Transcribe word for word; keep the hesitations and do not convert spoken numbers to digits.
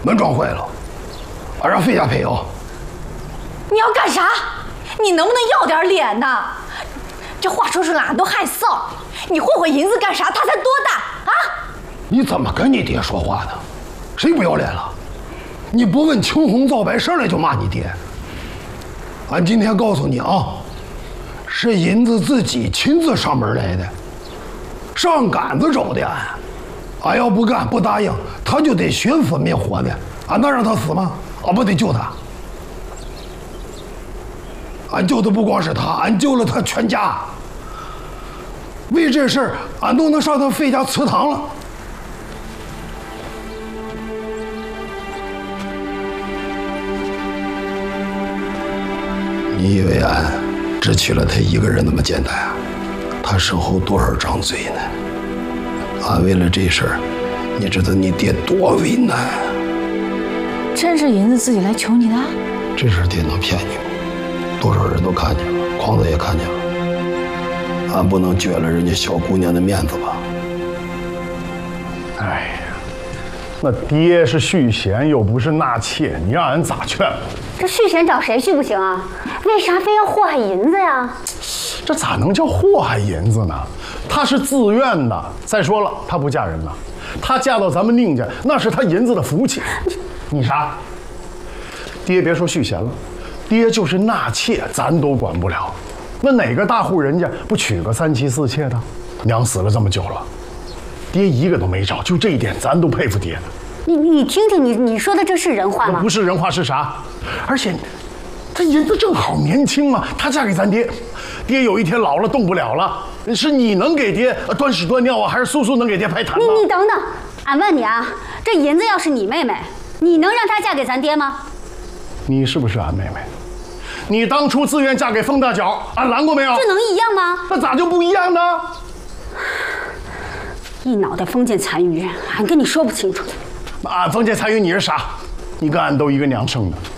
门撞坏了，俺让费家赔啊。 你要干啥？你能不能要点脸呢？这话说出来俺都害臊。你霍霍银子干啥？他才多大啊？ 你怎么跟你爹说话呢？谁不要脸了？你不问青红皂白，上来就骂你爹。俺今天告诉你啊，是银子自己亲自上门来的，上杆子找的俺。俺要不干不答应，他就得寻死灭活的。俺能让他死吗？俺不得救他。俺救的不光是他，俺救了他全家。为这事儿，俺都能上他费家祠堂了。你以为俺只娶了他一个人那么简单啊？他身后多少张嘴呢？俺为了这事儿，你知道你爹多为难啊？ 真是银子自己来求你的？ 这事爹能骗你吗？多少人都看见了，狂子也看见了，俺不能撅了人家小姑娘的面子吧？ 哎呀，那爹是续弦，又不是纳妾，你让俺咋劝？ 这续弦找谁续不行啊？为啥非要祸害银子呀？ 这咋能叫祸害银子呢？她是自愿的。再说了，她不嫁人呢，她嫁到咱们宁家，那是她银子的福气。你啥？爹别说续弦了，爹就是纳妾，咱都管不了。那哪个大户人家不娶个三妻四妾的？娘死了这么久了，爹一个都没找，就这一点咱都佩服爹。 你你听听，你你说的这是人话吗？ 不是人话是啥？而且，这银子正好年轻嘛，她嫁给咱爹，爹有一天老了动不了了，是你能给爹端屎端尿啊，还是苏苏能给爹拍痰呢？ 你你等等，俺问你啊，这银子要是你妹妹，你能让她嫁给咱爹吗？ 你是不是俺妹妹？你当初自愿嫁给风大脚，俺拦过没有？ 这能一样吗？ 那咋就不一样呢？ 一脑袋封建残余，俺跟你说不清楚。 俺封建残余，你是啥？你跟俺都一个娘生的。